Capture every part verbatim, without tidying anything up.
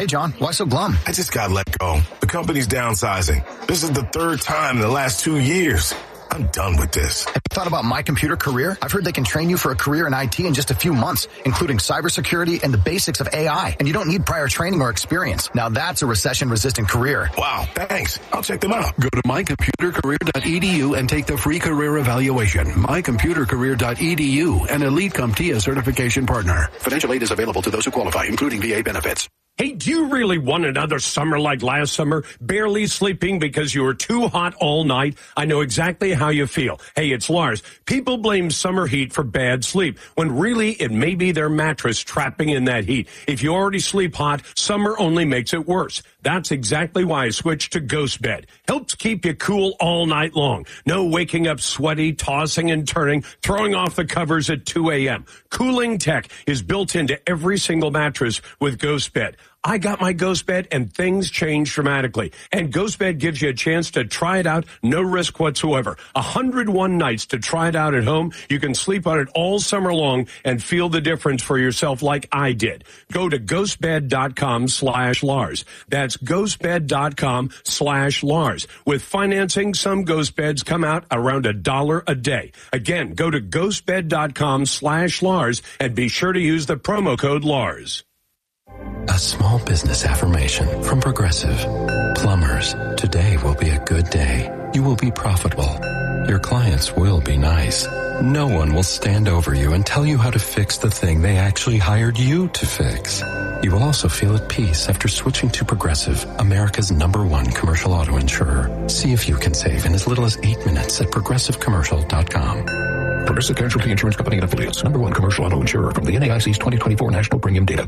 Hey, John, why so glum? I just got let go. The company's downsizing. This is the third time in the last two years. I'm done with this. Have you thought about My Computer Career? I've heard they can train you for a career in I T in just a few months, including cybersecurity and the basics of A I. And you don't need prior training or experience. Now that's a recession-resistant career. Wow, thanks. I'll check them out. Go to my computer career dot e d u and take the free career evaluation. my computer career dot e d u, an Elite CompTIA certification partner. Financial aid is available to those who qualify, including V A benefits. Hey, do you really want another summer like last summer? Barely sleeping because you were too hot all night? I know exactly how you feel. Hey, it's Lars. People blame summer heat for bad sleep, when really it may be their mattress trapping in that heat. If you already sleep hot, summer only makes it worse. That's exactly why I switched to Ghost Bed. Helps keep you cool all night long. No waking up sweaty, tossing and turning, throwing off the covers at two a.m. Cooling tech is built into every single mattress with Ghost Bed. I got my Ghost Bed and things changed dramatically. And Ghost Bed gives you a chance to try it out, no risk whatsoever. one hundred one nights to try it out at home. You can sleep on it all summer long and feel the difference for yourself like I did. Go to ghostbed.com slash Lars. That's ghostbed.com slash Lars. With financing, some Ghost Beds come out around a dollar a day. Again, go to ghostbed.com slash Lars and be sure to use the promo code Lars. A small business affirmation from Progressive. Plumbers, today will be a good day. You will be profitable. Your clients will be nice. No one will stand over you and tell you how to fix the thing they actually hired you to fix. You will also feel at peace after switching to Progressive, America's number one commercial auto insurer. See if you can save in as little as eight minutes at progressive commercial dot com. Progressive Casualty Insurance Company and Affiliates, number one commercial auto insurer from the N A I C's twenty twenty-four National Premium Data.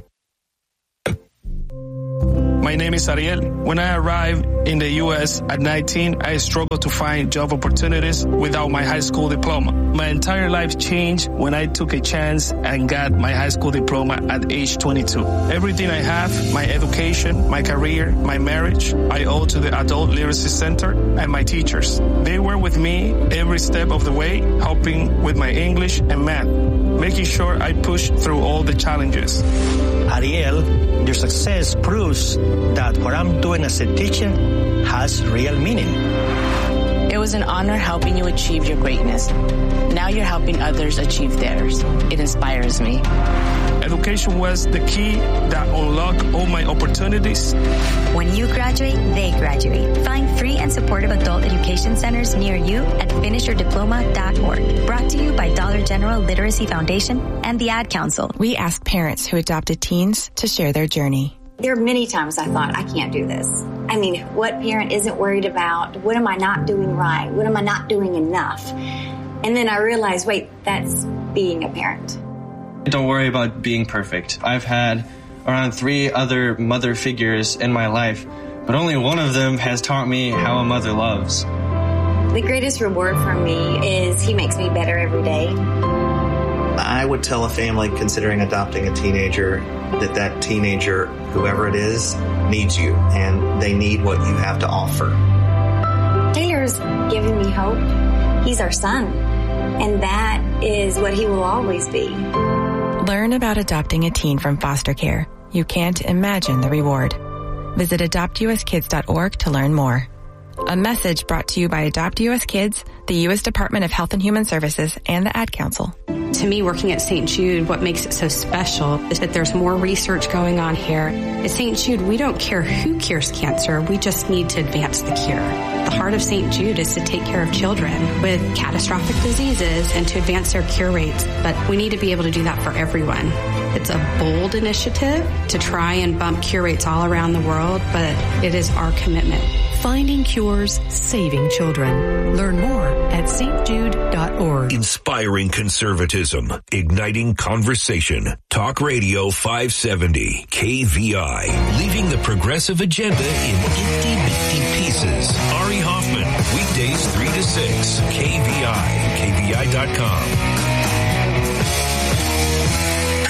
My name is Ariel. When I arrived in the U S at nineteen, I struggled to find job opportunities without my high school diploma. My entire life changed when I took a chance and got my high school diploma at age twenty-two. Everything I have, my education, my career, my marriage, I owe to the Adult Literacy Center and my teachers. They were with me every step of the way, helping with my English and math, making sure I pushed through all the challenges. Ariel, your success proves that what I'm doing as a teacher has real meaning. It was an honor helping you achieve your greatness. Now you're helping others achieve theirs. It inspires me. Education was the key that unlocked all my opportunities. When you graduate, they graduate. Find free and supportive adult education centers near you at finish your diploma dot org. Brought to you by Dollar General Literacy Foundation and the Ad Council. We ask parents who adopted teens to share their journey. There are many times I thought, I can't do this. I mean, what parent isn't worried about, what am I not doing right? What am I not doing enough? And then I realized, wait, that's being a parent. Don't worry about being perfect. I've had around three other mother figures in my life, but only one of them has taught me how a mother loves. The greatest reward for me is he makes me better every day. I would tell a family considering adopting a teenager that that teenager, whoever it is, needs you, and they need what you have to offer. Taylor's giving me hope. He's our son, and that is what he will always be. Learn about adopting a teen from foster care. You can't imagine the reward. Visit adopt u s kids dot org to learn more. A message brought to you by Adopt U S Kids, the U S Department of Health and Human Services, and the Ad Council. To me, working at Saint Jude, what makes it so special is that there's more research going on here. At Saint Jude, we don't care who cures cancer. We just need to advance the cure. The heart of Saint Jude is to take care of children with catastrophic diseases and to advance their cure rates. But we need to be able to do that for everyone. It's a bold initiative to try and bump cure rates all around the world, but it is our commitment. Finding cures, saving children. Learn more at s t jude dot org. Inspiring conservatism, igniting conversation. Talk Radio five seventy, K V I. Leaving the progressive agenda in itty-bitty pieces. Ari Hoffman, weekdays three to six, K V I, K V I dot com.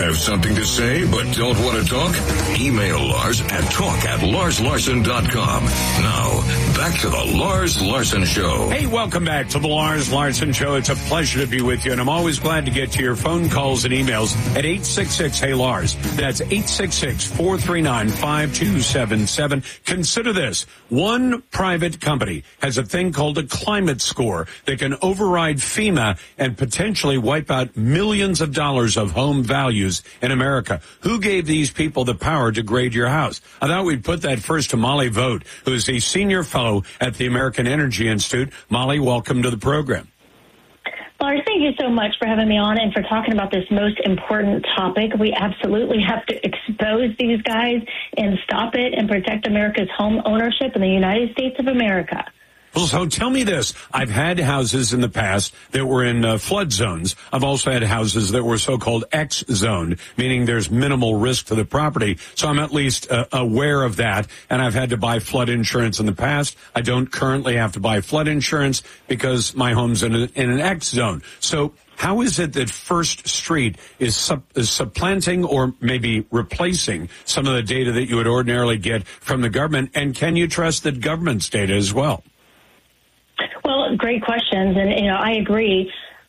Have something to say but don't want to talk? Email Lars at talk at lars larson dot com. Now, back to the Lars Larson Show. Hey, welcome back to the Lars Larson Show. It's a pleasure to be with you, and I'm always glad to get to your phone calls and emails at eight six six, hey Lars. That's eight six six, four three nine, five two seven seven. Consider this. One private company has a thing called a climate score that can override FEMA and potentially wipe out millions of dollars of home values in America. Who gave these people the power to grade your house? I thought we'd put that first to Molly Vogt, who is a senior fellow at the American Energy Institute. Molly, welcome to the program. Lars, thank you so much for having me on and for talking about this most important topic. We absolutely have to expose these guys and stop it and protect America's home ownership in the United States of America. Well, so tell me this. I've had houses in the past that were in uh, flood zones. I've also had houses that were so-called X-zoned, meaning there's minimal risk to the property. So I'm at least uh, aware of that. And I've had to buy flood insurance in the past. I don't currently have to buy flood insurance because my home's in, a, in an X-zone. So how is it that First Street is, sub, is supplanting or maybe replacing some of the data that you would ordinarily get from the government? And can you trust the government's data as well? Well, great questions, and you know I agree.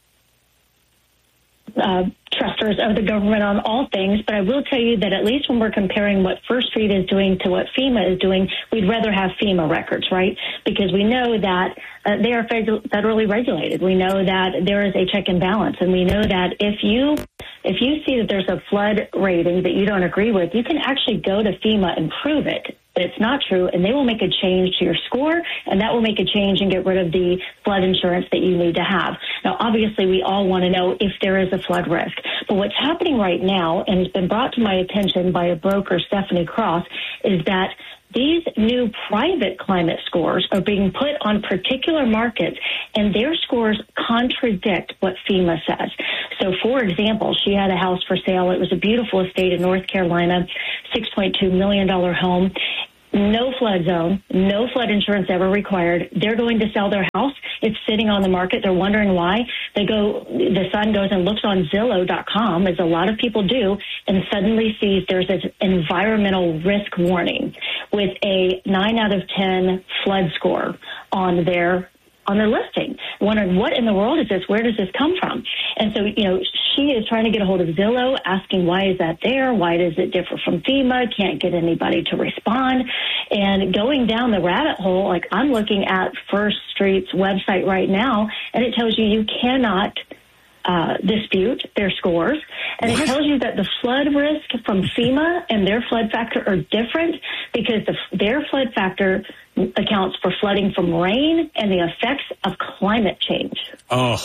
Uh, trusters of the government on all things, but I will tell you that at least when we're comparing what First Street is doing to what FEMA is doing, we'd rather have FEMA records, right? Because we know that uh, they are federally regulated. We know that there is a check and balance, and we know that if you if you see that there's a flood rating that you don't agree with, you can actually go to FEMA and prove it. But it's not true, and they will make a change to your score, and that will make a change and get rid of the flood insurance that you need to have. Now, obviously, we all want to know if there is a flood risk. But what's happening right now, and has been brought to my attention by a broker, Stephanie Cross, is that these new private climate scores are being put on particular markets, and their scores contradict what FEMA says. So, for example, she had a house for sale. It was a beautiful estate in North Carolina, six point two million dollars home. No flood zone, no flood insurance ever required. They're going to sell their house. It's sitting on the market. They're wondering why. They go, the son goes and looks on Zillow dot com, as a lot of people do, and suddenly sees there's an environmental risk warning with a nine out of ten flood score on their on their listing, wondering what in the world is this? Where does this come from? And so, you know, she is trying to get a hold of Zillow, asking why is that there? Why does it differ from FEMA? Can't get anybody to respond. And going down the rabbit hole, like I'm looking at First Street's website right now, and it tells you you cannot uh, dispute their scores. And what? It tells you that the flood risk from FEMA and their flood factor are different because the, their flood factor accounts for flooding from rain and the effects of climate change. Oh,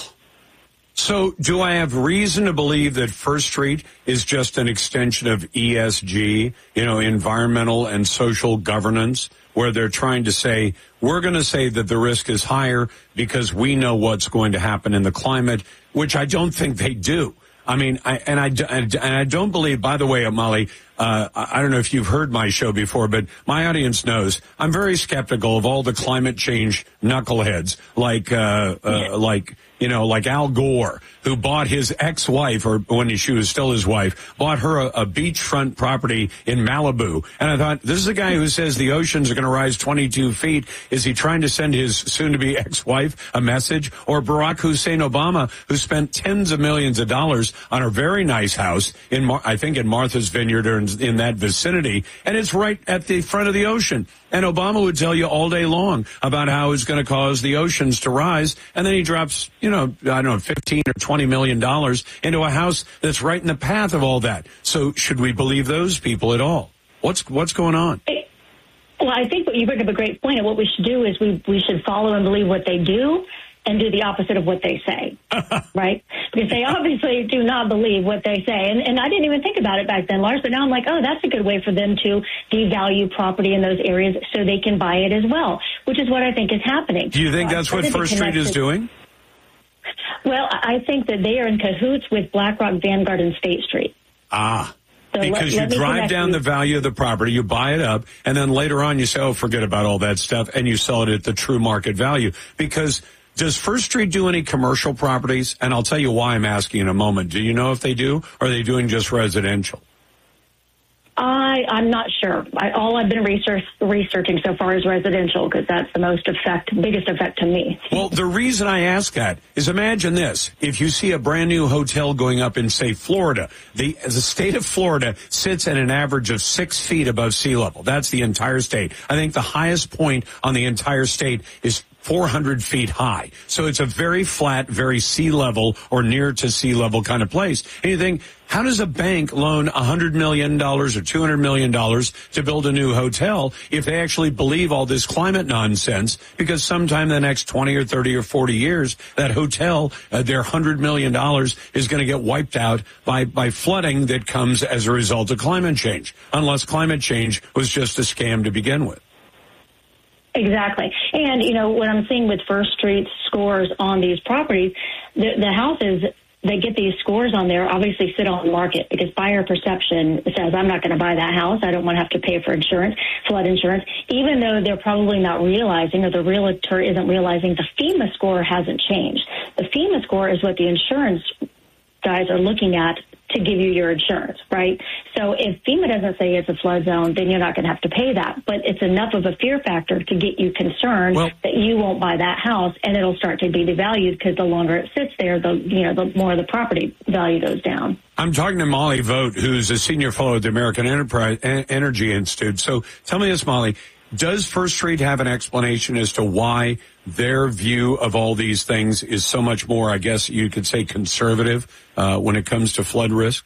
so do I have reason to believe that First Street is just an extension of E S G, you know, environmental and social governance, where they're trying to say, we're going to say that the risk is higher because we know what's going to happen in the climate, which I don't think they do. I mean, I, and I and I don't believe. By the way, Molly, uh, I don't know if you've heard my show before, but my audience knows I'm very skeptical of all the climate change knuckleheads, like uh, uh, like you know, like Al Gore, who bought his ex-wife, or when she was still his wife, bought her a, a beachfront property in Malibu. And I thought, this is a guy who says the oceans are going to rise twenty-two feet. Is he trying to send his soon-to-be ex-wife a message? Or Barack Hussein Obama, who spent tens of millions of dollars on a very nice house in, Mar- I think, in Martha's Vineyard or in, in that vicinity, and it's right at the front of the ocean. And Obama would tell you all day long about how it's going to cause the oceans to rise, and then he drops, you know, I don't know, fifteen or twenty million dollars into a house that's right in the path of all that. So should we believe those people at all? What's what's going on? Well, I think you bring up a great point, and what we should do is we we should follow and believe what they do and do the opposite of what they say, right? Because they obviously do not believe what they say. And, and I didn't even think about it back then, Lars, but now I'm like, oh, that's a good way for them to devalue property in those areas so they can buy it as well, which is what I think is happening. Do you think that's what First Street is doing? Well, I think that they are in cahoots with BlackRock, Vanguard, and State Street. Ah. So because let, let you drive down you. the value of the property, you buy it up, and then later on you say, oh, forget about all that stuff, and you sell it at the true market value. Because Does First Street do any commercial properties? And I'll tell you why I'm asking in a moment. Do you know if they do, or are they doing just residential? I, I'm not sure. I, all I've been research, researching so far is residential because that's the most effect, biggest effect to me. Well, the reason I ask that is imagine this. If you see a brand new hotel going up in, say, Florida, the, the state of Florida sits at an average of six feet above sea level. That's the entire state. I think the highest point on the entire state is four hundred feet high. So it's a very flat, very sea level or near to sea level kind of place. And you think, how does a bank loan one hundred million dollars or two hundred million dollars to build a new hotel if they actually believe all this climate nonsense? Because sometime in the next twenty or thirty or forty years, that hotel, uh, their one hundred million dollars is going to get wiped out by, by flooding that comes as a result of climate change, unless climate change was just a scam to begin with. Exactly. And, you know, what I'm seeing with First Street scores on these properties, the, the houses, they get these scores on there, obviously sit on the market because buyer perception says, I'm not going to buy that house. I don't want to have to pay for insurance, flood insurance, even though they're probably not realizing or the realtor isn't realizing the FEMA score hasn't changed. The FEMA score is what the insurance guys are looking at to give you your insurance, right? So if FEMA doesn't say it's a flood zone, then you're not going to have to pay that. But it's enough of a fear factor to get you concerned well, that you won't buy that house, and it'll start to be devalued because the longer it sits there, the you know the more the property value goes down. I'm talking to Molly Vogt, who's a senior fellow at the American Enterprise Energy Institute. So tell me this, Molly. Does First Street have an explanation as to why their view of all these things is so much more, I guess you could say, conservative uh, when it comes to flood risk?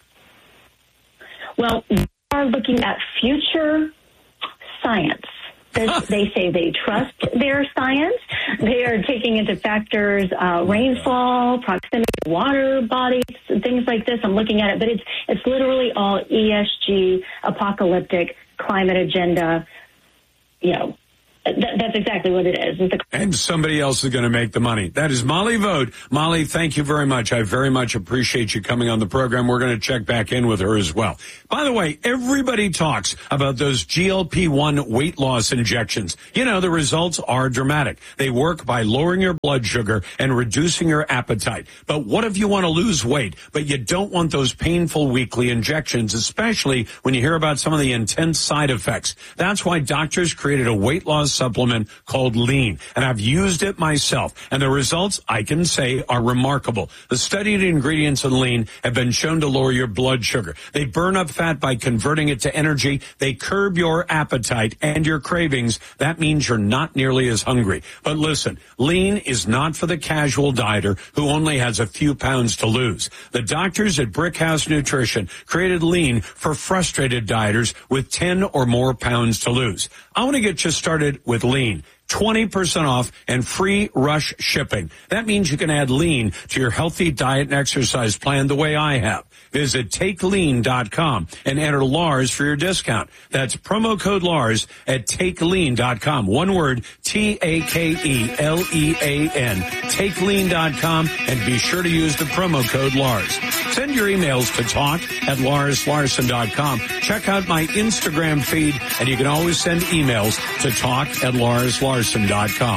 Well, they are looking at future science. They say they trust their science. They are taking into factors uh, rainfall, proximity to water bodies, things like this. I'm looking at it, but it's it's literally all E S G, apocalyptic, climate agenda. You know, th- that's exactly what it is. It's a- and somebody else is going to make the money. That is Molly Vogt. Molly, thank you very much. I very much appreciate you coming on the program. We're going to check back in with her as well. By the way, everybody talks about those G L P one weight loss injections. You know, the results are dramatic. They work by lowering your blood sugar and reducing your appetite. But what if you want to lose weight, but you don't want those painful weekly injections, especially when you hear about some of the intense side effects? That's why doctors created a weight loss supplement called Lean, and I've used it myself, and the results, I can say, are remarkable. The studied ingredients in Lean have been shown to lower your blood sugar. They burn up fat by converting it to energy. They curb your appetite and your cravings. That means you're not nearly as hungry. But listen, Lean is not for the casual dieter who only has a few pounds to lose. The doctors at Brickhouse Nutrition created Lean for frustrated dieters with ten or more pounds to lose. I want to get you started with Lean. twenty percent off and free rush shipping. That means you can add Lean to your healthy diet and exercise plan the way I have. Visit take lean dot com and enter Lars for your discount. That's promo code Lars at take lean dot com. One word, T A K E L E A N. take lean dot com, and be sure to use the promo code Lars. Send your emails to talk at lars larson dot com. Check out my Instagram feed, and you can always send emails to talk at lars larson dot com.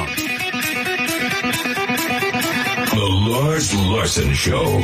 The Lars Larson Show.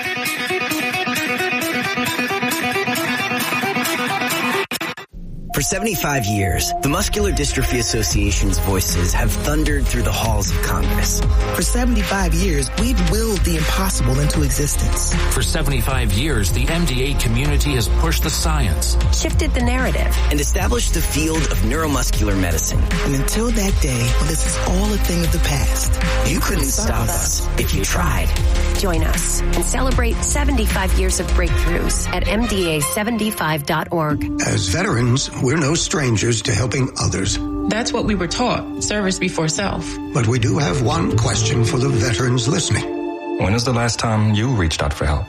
For seventy-five years, the Muscular Dystrophy Association's voices have thundered through the halls of Congress. For seventy-five years, we've willed the impossible into existence. For seventy-five years, the M D A community has pushed the science, shifted the narrative, and established the field of neuromuscular medicine. And until that day, when this is all a thing of the past, you, you couldn't stop us if you tried. Join us and celebrate seventy-five years of breakthroughs at M D A seventy-five dot org. As veterans, we're no strangers to helping others. That's what we were taught, service before self. But we do have one question for the veterans listening. When was the last time you reached out for help?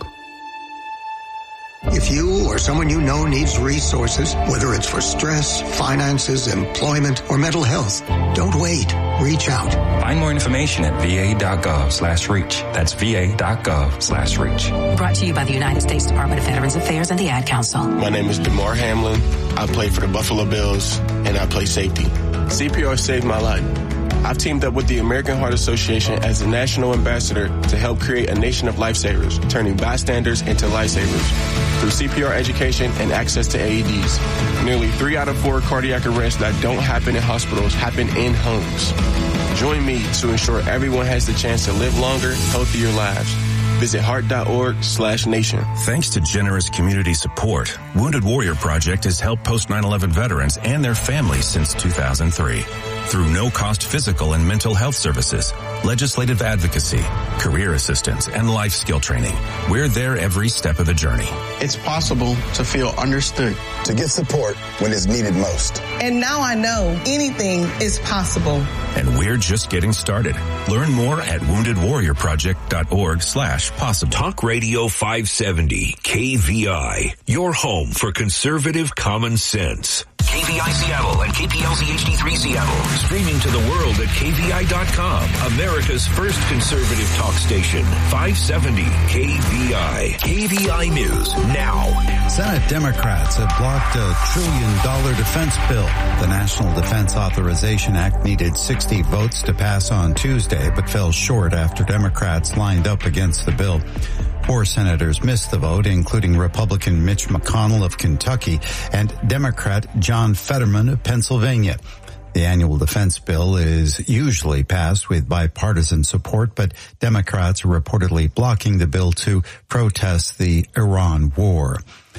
If you or someone you know needs resources, whether it's for stress, finances, employment, or mental health, don't wait. Reach out. Find more information at va.gov slash reach. That's va.gov slash reach. Brought to you by the United States Department of Veterans Affairs and the Ad Council. My name is DeMar Hamlin. I play for the Buffalo Bills, and I play safety. C P R saved my life. I've teamed up with the American Heart Association as the national ambassador to help create a nation of lifesavers, turning bystanders into lifesavers through C P R education and access to A E Ds. Nearly three out of four cardiac arrests that don't happen in hospitals happen in homes. Join me to ensure everyone has the chance to live longer, healthier lives. Visit heart.org slash nation. Thanks to generous community support, Wounded Warrior Project has helped post nine eleven veterans and their families since two thousand three. Through no-cost physical and mental health services, legislative advocacy, career assistance, and life skill training, we're there every step of the journey. It's possible to feel understood, to get support when it's needed most. And now I know anything is possible. And we're just getting started. Learn more at wounded warrior project dot org slash possible. Talk Radio five seventy, K V I, your home for conservative common sense. K V I Seattle and K P L Z H D three Seattle. Streaming to the world at K V I dot com. America's first conservative talk station. five seventy K V I. K V I News now. Senate Democrats have blocked a trillion dollar defense bill. The National Defense Authorization Act needed sixty votes to pass on Tuesday, but fell short after Democrats lined up against the bill. Four senators missed the vote, including Republican Mitch McConnell of Kentucky and Democrat John Fetterman of Pennsylvania. The annual defense bill is usually passed with bipartisan support, but Democrats are reportedly blocking the bill to protest the Iran war.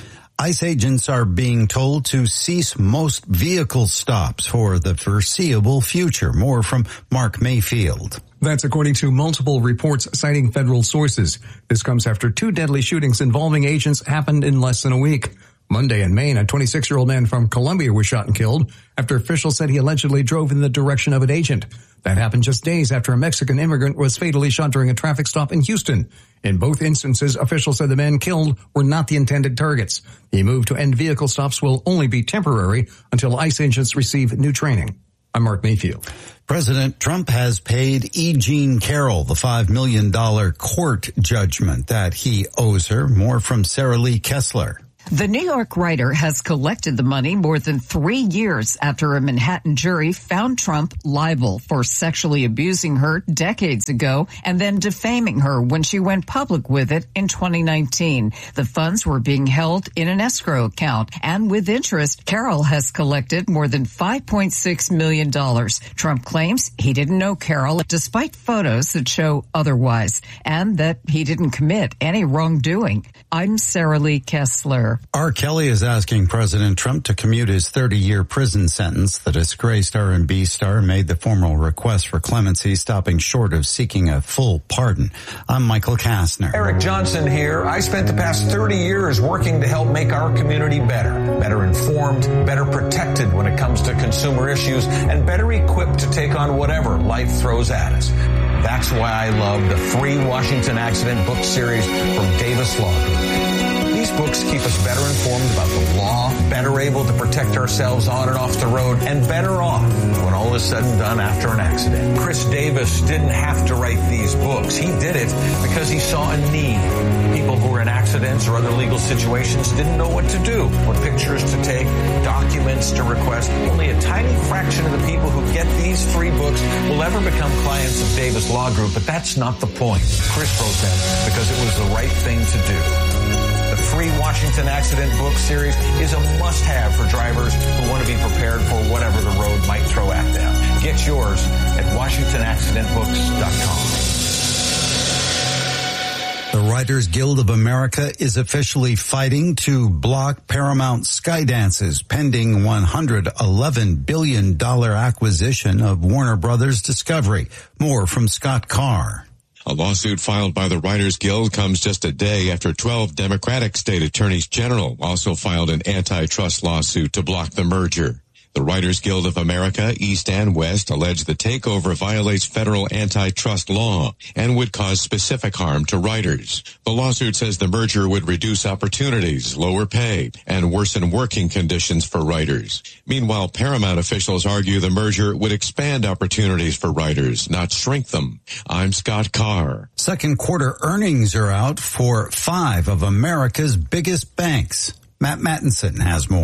ICE agents are being told to cease most vehicle stops for the foreseeable future. More from Mark Mayfield. That's according to multiple reports citing federal sources. This comes after two deadly shootings involving agents happened in less than a week. Monday in Maine, a twenty-six-year-old man from Columbia was shot and killed after officials said he allegedly drove in the direction of an agent. That happened just days after a Mexican immigrant was fatally shot during a traffic stop in Houston. In both instances, officials said the men killed were not the intended targets. The move to end vehicle stops will only be temporary until ICE agents receive new training. I'm Mark Mayfield. President Trump has paid E. Jean Carroll the five million dollars court judgment that he owes her. More from Sarah Lee Kessler. The New York writer has collected the money more than three years after a Manhattan jury found Trump liable for sexually abusing her decades ago and then defaming her when she went public with it in twenty nineteen. The funds were being held in an escrow account, and with interest, Carroll has collected more than five point six million dollars. Trump claims he didn't know Carroll, despite photos that show otherwise, and that he didn't commit any wrongdoing. I'm Sarah Lee Kessler. R. Kelly is asking President Trump to commute his thirty-year prison sentence. The disgraced R and B star made the formal request for clemency, stopping short of seeking a full pardon. I'm Michael Kastner. Eric Johnson here. I spent the past thirty years working to help make our community better, better informed, better protected when it comes to consumer issues, and better equipped to take on whatever life throws at us. That's why I love the free Washington Accident book series from Davis Law Group. These books keep us better informed about the law, better able to protect ourselves on and off the road, and better off when all is said and done after an accident. Chris Davis didn't have to write these books. He did it because he saw a need. People who were in accidents or other legal situations didn't know what to do, what pictures to take, documents to request. Only a tiny fraction of the people who get these free books will ever become clients of Davis Law Group, but that's not the point. Chris wrote them because it was the right thing to do. The free Washington Accident book series is a must-have for drivers who want to be prepared for whatever the road might throw at them. Get yours at washington accident books dot com. The Writers Guild of America is officially fighting to block Paramount Skydance's pending one hundred eleven billion dollars acquisition of Warner Brothers Discovery. More from Scott Carr. A lawsuit filed by the Writers Guild comes just a day after twelve Democratic state attorneys general also filed an antitrust lawsuit to block the merger. The Writers Guild of America, East and West, allege the takeover violates federal antitrust law and would cause specific harm to writers. The lawsuit says the merger would reduce opportunities, lower pay, and worsen working conditions for writers. Meanwhile, Paramount officials argue the merger would expand opportunities for writers, not shrink them. I'm Scott Carr. Second quarter earnings are out for five of America's biggest banks. Matt Mattinson has more.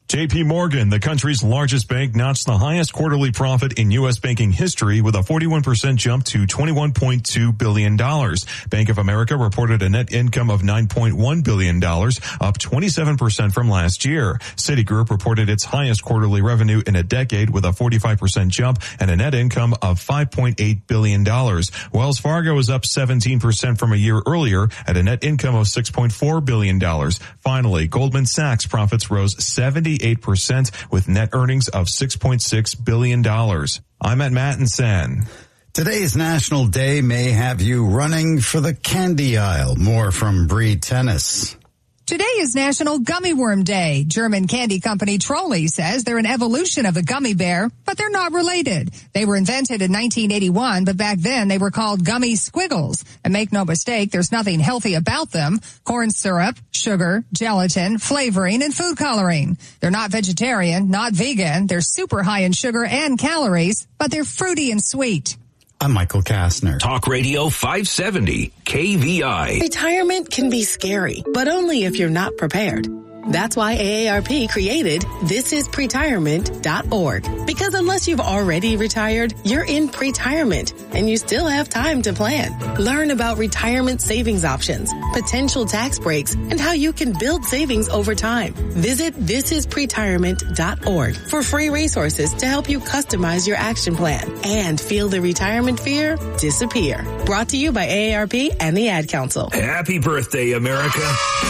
J P Morgan, the country's largest bank, notched the highest quarterly profit in U S banking history with a forty-one percent jump to twenty-one point two billion dollars. Bank of America reported a net income of nine point one billion dollars, up twenty-seven percent from last year. Citigroup reported its highest quarterly revenue in a decade with a forty-five percent jump and a net income of five point eight billion dollars. Wells Fargo was up seventeen percent from a year earlier at a net income of six point four billion dollars. Finally, Goldman Sachs profits rose seventy eight percent with net earnings of six point six billion dollars. I'm at Mattinson. Today's National Day may have you running for the candy aisle. More from Bree Tennis. Today is National Gummy Worm Day. German candy company Trolli says they're an evolution of the gummy bear, but they're not related. They were invented in nineteen eighty-one, but back then they were called gummy squiggles. And make no mistake, there's nothing healthy about them. Corn syrup, sugar, gelatin, flavoring, and food coloring. They're not vegetarian, not vegan. They're super high in sugar and calories, but they're fruity and sweet. I'm Michael Kastner. Talk Radio five seventy, K V I. Retirement can be scary, but only if you're not prepared. That's why A A R P created this is pretirement dot org. Because unless you've already retired, you're in pretirement, and you still have time to plan. Learn about retirement savings options, potential tax breaks, and how you can build savings over time. Visit this is pretirement dot org for free resources to help you customize your action plan and feel the retirement fear disappear. Brought to you by A A R P and the Ad Council. Happy birthday, America.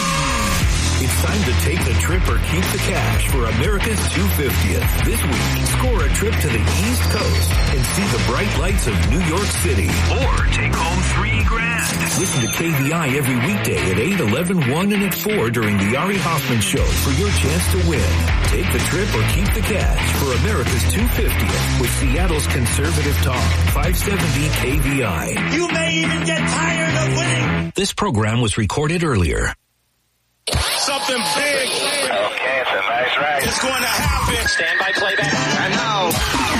It's time to take the trip or keep the cash for America's two hundred fiftieth. This week, score a trip to the East Coast and see the bright lights of New York City. Or take home three grand. Listen to K V I every weekday at eight, eleven, one, and at four during the Ari Hoffman Show for your chance to win. Take the trip or keep the cash for America's two hundred fiftieth with Seattle's Conservative Talk, five seventy K V I. You may even get tired of winning. This program was recorded earlier. Something big. Okay, it's a nice ride. It's going to happen. Stand by playback. And now,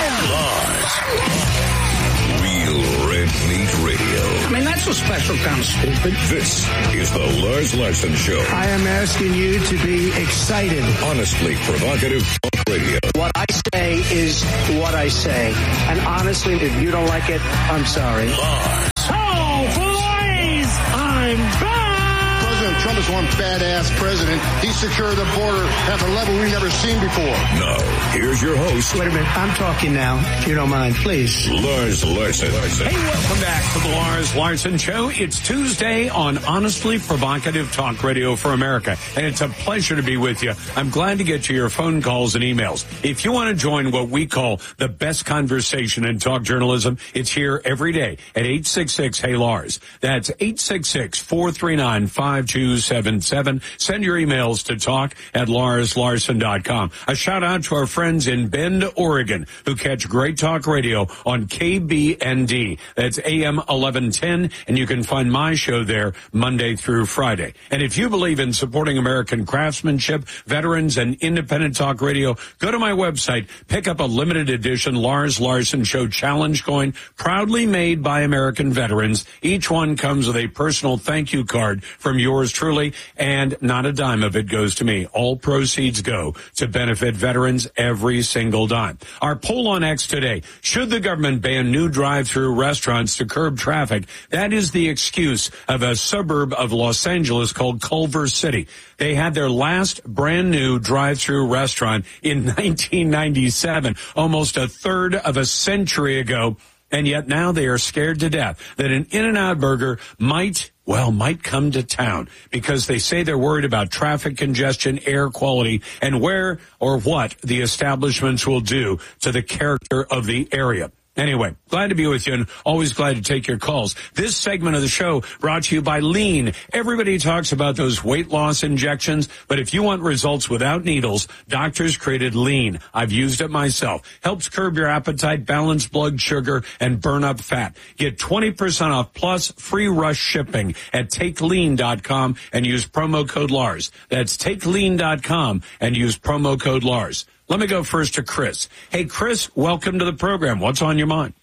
Lars. Real Red Meat Radio. I mean, that's a special kind of stupid. This is the Lars Larson Show. I am asking you to be excited. Honestly provocative talk radio. What I say is what I say. And honestly, if you don't like it, I'm sorry. Lars. Oh, boys! I'm back! President Trump is one badass president. He secured the border at a level we've never seen before. Now, here's your host. Wait a minute. I'm talking now, if you don't mind, please. Lars Larson. Hey, welcome back to the Lars Larson Show. It's Tuesday on Honestly Provocative Talk Radio for America, and it's a pleasure to be with you. I'm glad to get to your phone calls and emails. If you want to join what we call the best conversation in talk journalism, it's here every day at eight six six, hey Lars. That's eight six six, four three nine, five two seven seven. Send your emails to talk at lars larson dot com. A shout out to our friends in Bend, Oregon, who catch Great Talk Radio on K B N D. That's A M eleven ten, and you can find my show there Monday through Friday. And if you believe in supporting American craftsmanship, veterans, and independent talk radio, go to my website, pick up a limited edition Lars Larson Show Challenge coin, proudly made by American veterans. Each one comes with a personal thank you card from yours truly, and not a dime of it goes to me. All proceeds go to benefit veterans every single dime. Our poll on X today: should the government ban new drive-through restaurants to curb traffic? That is the excuse of a suburb of Los Angeles called Culver City. They had their last brand new drive-through restaurant in nineteen ninety-seven, almost a third of a century ago. And yet now they are scared to death that an In-N-Out burger might, well, might come to town because they say they're worried about traffic congestion, air quality, and where or what the establishments will do to the character of the area. Anyway, glad to be with you and always glad to take your calls. This segment of the show brought to you by Lean. Everybody talks about those weight loss injections, but if you want results without needles, doctors created Lean. I've used it myself. Helps curb your appetite, balance blood sugar, and burn up fat. Get twenty percent off plus free rush shipping at take lean dot com and use promo code Lars. That's take lean dot com and use promo code Lars. Let me go first to Chris. Hey, Chris, welcome to the program. What's on your mind?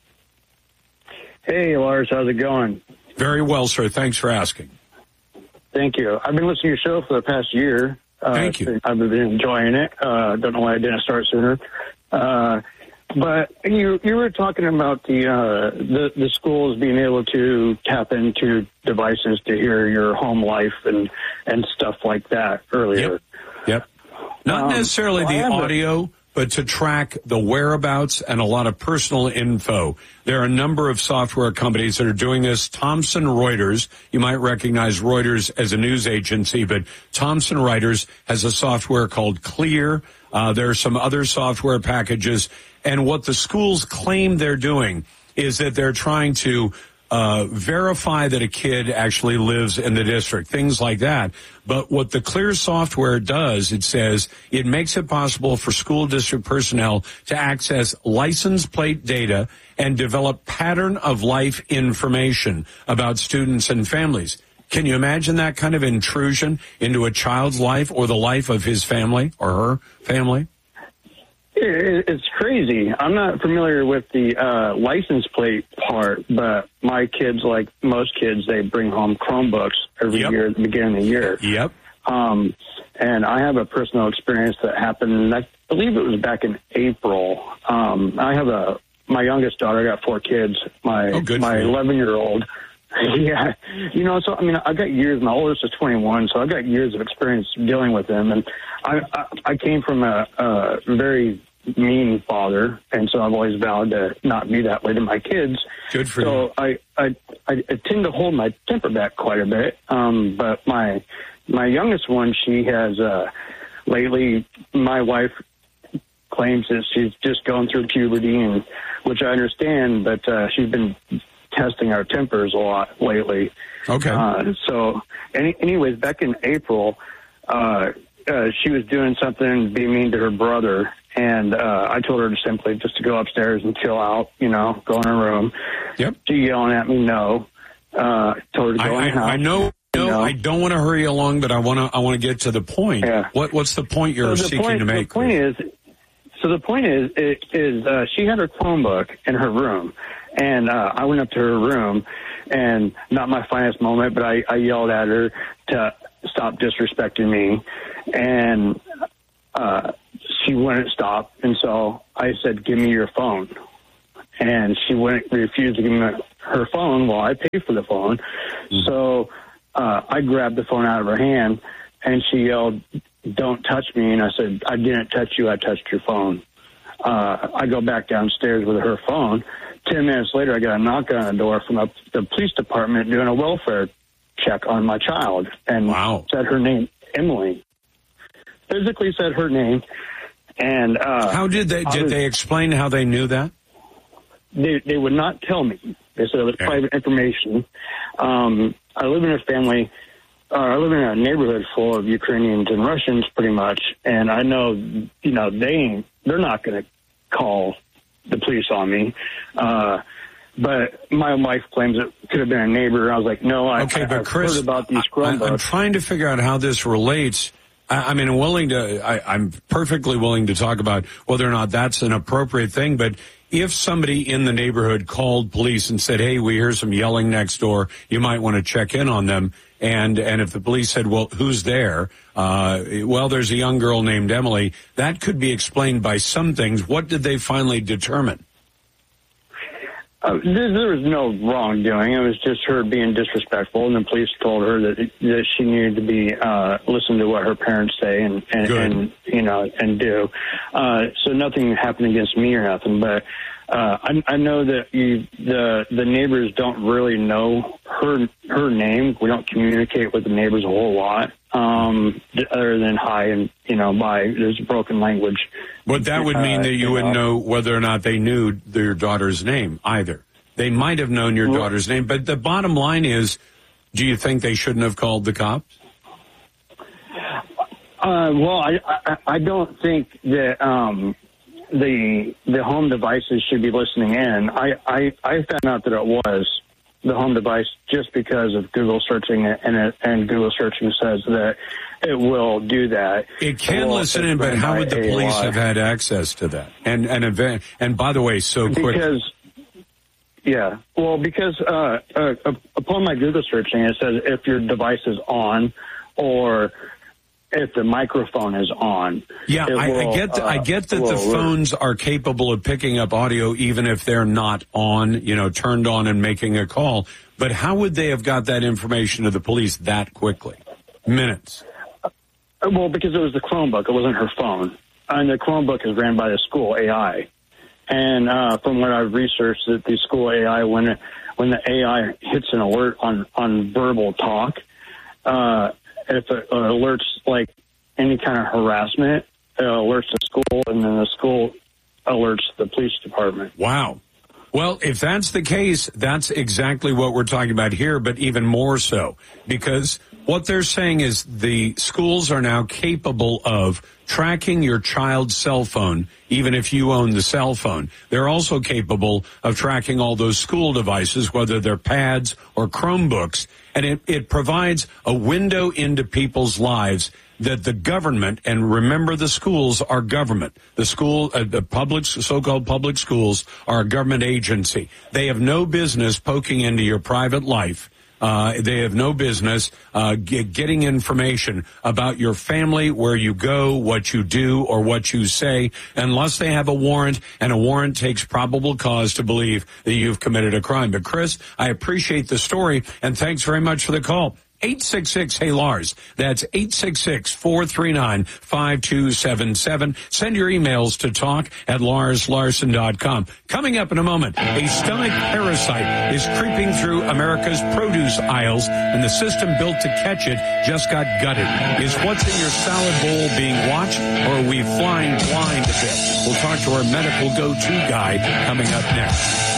Hey, Lars. How's it going? Very well, sir. Thanks for asking. Thank you. I've been listening to your show for the past year. Uh, Thank you. I've been enjoying it. Uh, don't know why I didn't start sooner. Uh, but you you were talking about the, uh, the the schools being able to tap into devices to hear your home life and, and stuff like that earlier. Yep. Yep. Not Um, necessarily well, I the have a- audio, but to track the whereabouts and a lot of personal info. There are a number of software companies that are doing this. Thomson Reuters, you might recognize Reuters as a news agency, but Thomson Reuters has a software called Clear. Uh, there are some other software packages. And what the schools claim they're doing is that they're trying to Uh, verify that a kid actually lives in the district, things like that. But what the Clear software does, it says it makes it possible for school district personnel to access license plate data and develop pattern of life information about students and families. Can you imagine that kind of intrusion into a child's life or the life of his family or her family? It's crazy. I'm not familiar with the uh, license plate part, but my kids, like most kids, they bring home Chromebooks every Yep. year at the beginning of the year. Yep. Um, and I have a personal experience that happened, I believe it was back in April. Um, I have a, my youngest daughter, I got four kids. My, Oh, good my for you. eleven-year-old. Yeah. You know, so, I mean, I got years, my oldest is twenty-one, so I got years of experience dealing with them. And I, I, I came from a, a very mean father, and so I've always vowed to not be that way to my kids. Good for so you. I, I, I tend to hold my temper back quite a bit. Um, but my, my youngest one, she has, uh, lately, my wife claims that she's just going through puberty, and which I understand, but, uh, she's been testing our tempers a lot lately. Okay. Uh, so any, anyways, back in April, uh, uh, she was doing something, being mean to her brother. And uh, I told her to simply just to go upstairs and chill out, you know, go in her room. Yep. She yelling at me, no. Uh, told her to go I, in the house. I, I know. No, No. I don't want to hurry along, but I want to. I want to get to the point. Yeah. What What's the point you're So the seeking point, to make? The point is, so the point is, it, is uh, she had her Chromebook in her room, and uh, I went up to her room, and not my finest moment, but I, I yelled at her to stop disrespecting me, and uh, she wouldn't stop, and so I said, "Give me your phone," and she wouldn't refuse to give me her phone while I paid for the phone. Mm-hmm. So uh, I grabbed the phone out of her hand, and she yelled, "Don't touch me!" And I said, "I didn't touch you. I touched your phone." Uh, I go back downstairs with her phone. Ten minutes later, I got a knock on the door from a, the police department doing a welfare check on my child, and wow. said her name, Emily. Physically said her name, and uh, how did they did was, they explain how they knew that? They they would not tell me. They said it was okay. private information. Um, I live in a family. Uh, I live in a neighborhood full of Ukrainians and Russians, pretty much, and I know, you know, they ain't, they're not going to call the police on me. Uh, but my wife claims it could have been a neighbor. I was like, no, I, okay, I, but I've Chris, heard about these Chromebooks. I, I'm trying to figure out how this relates. I, I mean, I'm willing to. I, I'm perfectly willing to talk about whether or not that's an appropriate thing, but. If somebody in the neighborhood called police and said, hey, we hear some yelling next door, you might want to check in on them. And and if the police said, well, who's there? Uh, well, there's a young girl named Emily. That could be explained by some things. What did they finally determine? Uh, there, there was no wrongdoing. It was just her being disrespectful, and the police told her that that she needed to be uh, listen to what her parents say and and, and you know and do. Uh, so nothing happened against me or nothing, but uh, I, I know that you, the the neighbors don't really know her her name. We don't communicate with the neighbors a whole lot, um, other than hi and you know bye. There's broken language. But that would mean uh, that you, you wouldn't know. know whether or not they knew their daughter's name either. They might have known your well, daughter's name, but the bottom line is, do you think they shouldn't have called the cops? Uh, well, I, I I don't think that um, the the home devices should be listening in. I, I, I found out that it was the home device just because of Google searching it, and it, and Google searching says that it will do that. It can listen in, but how would the police have had access to that? And and event, and by the way, so quick. Because, yeah, well, because uh, uh, upon my Google searching, it says if your device is on or if the microphone is on. Yeah, I, will, I get. The, uh, I get that the phones are capable of picking up audio even if they're not on, you know, turned on and making a call. But how would they have got that information to the police that quickly? Minutes. Uh, well, because it was the Chromebook. It wasn't her phone. And the Chromebook is ran by the school A I. And uh, from what I've researched, that the school A I, when it, when the A I hits an alert on, on verbal talk, uh, if it uh, alerts like any kind of harassment, it alerts the school, and then the school alerts the police department. Wow. Well, if that's the case, that's exactly what we're talking about here, but even more so, because what they're saying is the schools are now capable of tracking your child's cell phone, even if you own the cell phone. They're also capable of tracking all those school devices, whether they're pads or Chromebooks, and it, it provides a window into people's lives that the government, and remember the schools are government. The school, uh, the public, so-called public schools are a government agency. They have no business poking into your private life. Uh, they have no business uh, g- getting information about your family, where you go, what you do, or what you say, unless they have a warrant, and a warrant takes probable cause to believe that you've committed a crime. But, Chris, I appreciate the story, and thanks very much for the call. eight six six, hey Lars. That's eight six six, four three nine, five two seven seven. Send your emails to talk at lars larson dot com. Coming up in a moment, a stomach parasite is creeping through America's produce aisles, and the system built to catch it just got gutted. Is what's in your salad bowl being watched, or are we flying blind a bit? We'll talk to our medical go-to guy coming up next.